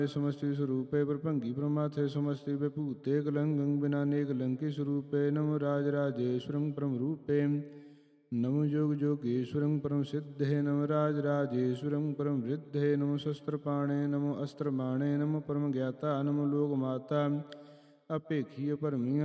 समस्ति स्वरूपे प्रभंगी प्रमाथे समस्ति विभूते कलंगं बिनाने कलंकी स्वरूपे नमो राजराजेश्वरं परम रूपे नमो योग योगेश्वरं परम सिद्धे नमो राजराजेश्वरं परम वृद्धे नमो शस्त्रपाणे नमो अस्त्रमाणे नमो परम ज्ञाता नमो लोकमाता अपेक्षी परमी